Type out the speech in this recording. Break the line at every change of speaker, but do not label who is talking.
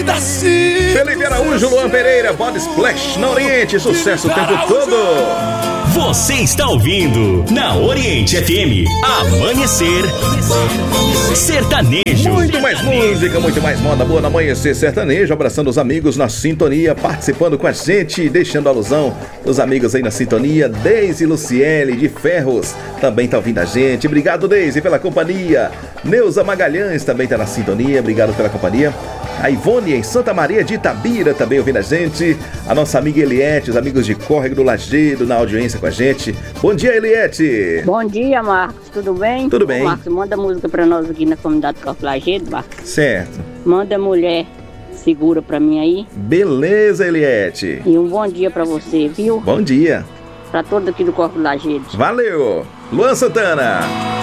Daci.
Felipe Araújo, Luan Pereira, Body Splash na Oriente, sucesso o tempo todo.
Você está ouvindo na Oriente FM Amanhecer Sertanejo.
Muito mais música, muito mais moda boa no Amanhecer Sertanejo. Abraçando os amigos na sintonia, participando com a gente, deixando alusão dos amigos aí na sintonia. Deise Luciele de Ferros também tá ouvindo a gente. Obrigado, Deise, pela companhia. Neuza Magalhães também tá na sintonia. Obrigado pela companhia. A Ivone em Santa Maria de Itabira também ouvindo a gente. A nossa amiga Eliette, os amigos de Córrego do Lajeado na audiência com a gente. Bom dia, Eliette.
Bom dia, Marcos. Tudo bem?
Tudo bem.
Marcos, manda música pra nós aqui na comunidade do Córrego do Lajeado, Marcos.
Certo.
Manda Mulher Segura pra mim aí.
Beleza, Eliette.
E um bom dia pra você, viu?
Bom dia.
Pra todos aqui do Córrego do Lajeado.
Valeu. Luan Santana.